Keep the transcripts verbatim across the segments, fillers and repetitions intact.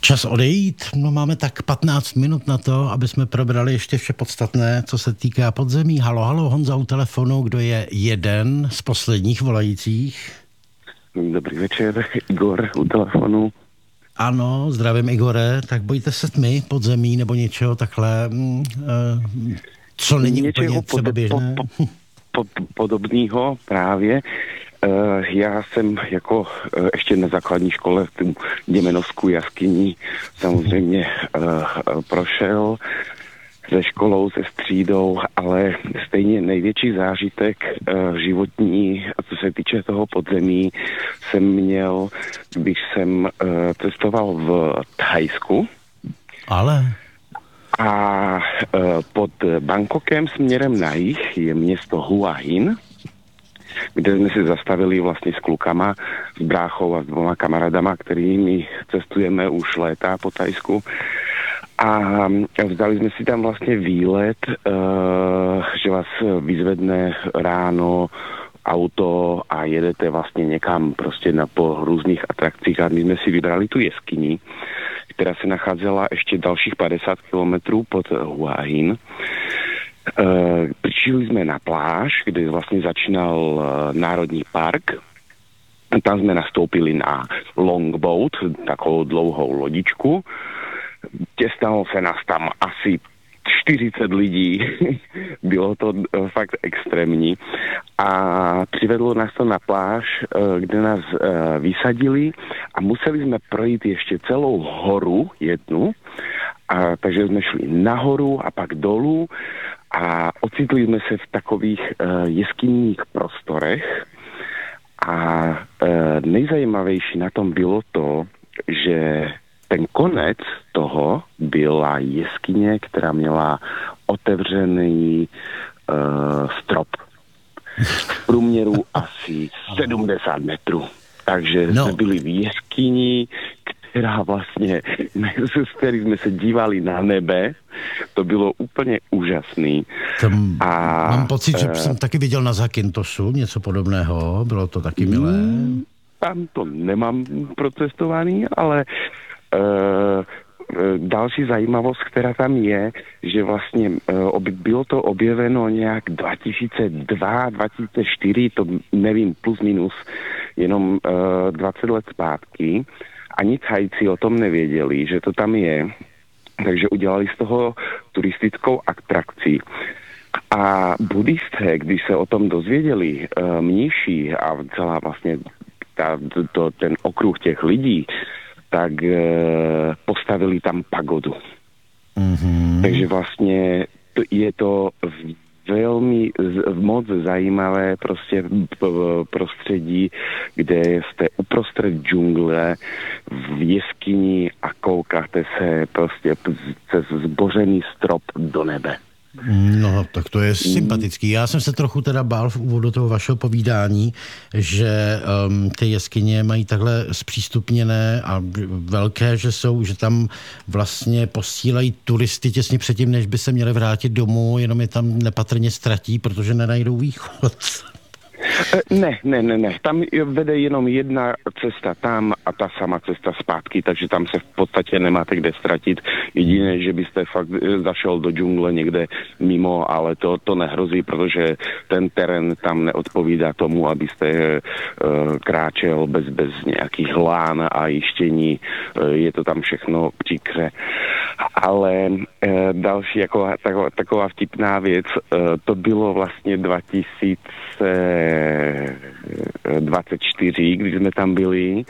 Čas odejít? No máme tak patnáct minut na to, aby jsme probrali ještě vše podstatné, co se týká podzemí. Halo, halo, Honza u telefonu, kdo je jeden z posledních volajících? Dobrý večer, Igor u telefonu. Ano, zdravím Igore, tak bojíte se tmy, podzemí nebo něčeho takhle, mm, uh, co není Něčeho úplně třeba běžné? Po, po, po, podobného právě. Uh, já jsem jako uh, ještě na základní škole tu Děmenovskou jaskyní samozřejmě uh, prošel se školou, se střídou, ale stejně největší zážitek uh, životní, a co se týče toho podzemí, jsem měl, když jsem uh, cestoval v Thajsku. Ale... A uh, pod Bangkokem směrem na jih je město Hua Hin, kde jsme si zastavili vlastně s klukama, s bráchou a s dvoma kamarádama, kterými cestujeme už léta po Thajsku. A vzali jsme si tam vlastně výlet, uh, že vás vyzvedne ráno auto a jedete vlastně někam prostě na po různých atrakcích a my jsme si vybrali tu jeskyni, která se nacházela ještě dalších padesát kilometrů pod Hua Hin. Uh, přišli jsme na pláž, kde vlastně začínal uh, Národní park. Tam jsme nastoupili na longboat, takovou dlouhou lodičku. Těstalo se nás tam asi čtyřicet lidí. Bylo to uh, fakt extrémní. A přivedlo nás to na pláž, uh, kde nás uh, vysadili a museli jsme projít ještě celou horu jednu. A, takže jsme šli nahoru a pak dolů a ocitli jsme se v takových uh, jeskyních prostorech a uh, nejzajímavější na tom bylo to, že ten konec toho byla jeskyně, která měla otevřený uh, strop. V průměru asi sedmdesát metrů. Takže no. jsme byli v jeskyni, která vlastně, z který jsme se dívali na nebe. To bylo úplně úžasný. Tam a, mám pocit, že uh, jsem taky viděl na Zakyntosu něco podobného. Bylo to taky milé. Tam to nemám procestovaný, ale uh, další zajímavost, která tam je, že vlastně uh, bylo to objeveno nějak dva tisíce dva, dva tisíce čtyři, to nevím, plus minus, jenom uh, dvacet let zpátky. Ani Thajci o tom nevěděli, že to tam je, takže udělali z toho turistickou atrakci. A buddhisté, když se o tom dozvěděli, uh, mniši a celá vlastně ta, to, ten okruh těch lidí, tak uh, postavili tam pagodu. Mm-hmm. Takže vlastně to, je to velmi moc zajímavé prostě prostředí, kde jste uprostřed džungle v jeskyni a koukáte se prostě přes zbořený strop do nebe. No, tak to je sympatický. Já jsem se trochu teda bál v úvodu toho vašeho povídání, že um, ty jeskyně mají takhle zpřístupněné a velké, že jsou, že tam vlastně posílají turisty těsně předtím, než by se měli vrátit domů, jenom je tam nepatrně ztratí, protože nenajdou východ. Ne, ne, ne, ne. Tam vede jenom jedna cesta tam a ta sama cesta zpátky, takže tam se v podstatě nemáte kde ztratit. Jediné, že byste fakt zašel do džungle někde mimo, ale to, to nehrozí, protože ten terén tam neodpovídá tomu, abyste uh, kráčel bez, bez nějakých lán a jištění. Uh, je to tam všechno příkře. Ale uh, další jako, taková, taková vtipná věc, uh, to bylo vlastně dva tisíce dvacet čtyři, když jsme tam byli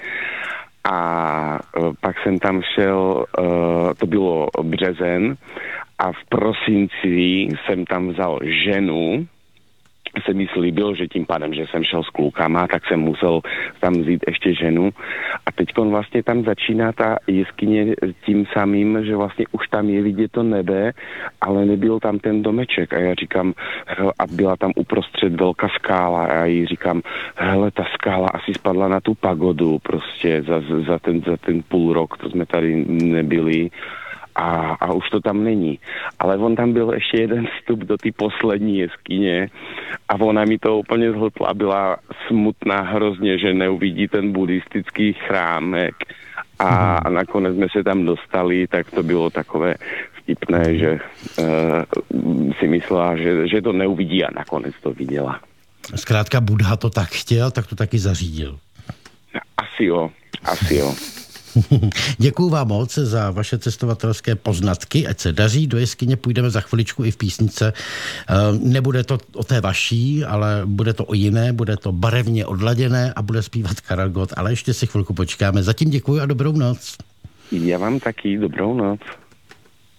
a pak jsem tam šel, to bylo březen a v prosinci jsem tam vzal ženu, se mi slíbil, že tím pádem, že jsem šel s klukama, tak jsem musel tam vzít ještě ženu. A teď vlastně tam začíná ta jeskyně tím samým, že vlastně už tam je vidět to nebe, ale nebyl tam ten domeček. A já říkám, hele, a byla tam uprostřed velká skála a já jí říkám, hele, ta skála asi spadla na tu pagodu prostě za, za, ten, za ten půl rok, to jsme tady nebyli. A, a už to tam není. Ale on tam byl ještě jeden vstup do té poslední jeskyně a ona mi to úplně zhltla. Byla smutná hrozně, že neuvidí ten buddhistický chrámek A, a nakonec jsme se tam dostali, tak to bylo takové vtipné, že uh, si myslela, že, že to neuvidí a nakonec to viděla. Zkrátka Buddha to tak chtěl, tak to taky zařídil. Asi jo, asi jo. Děkuju vám moc za vaše cestovatelské poznatky, ať se daří, do jeskyně půjdeme za chviličku i v písnice. Nebude to o té vaší, ale bude to o jiné, bude to barevně odladěné a bude zpívat Karel Gott, ale ještě si chvilku počkáme. Zatím děkuju a dobrou noc. Já vám taky dobrou noc.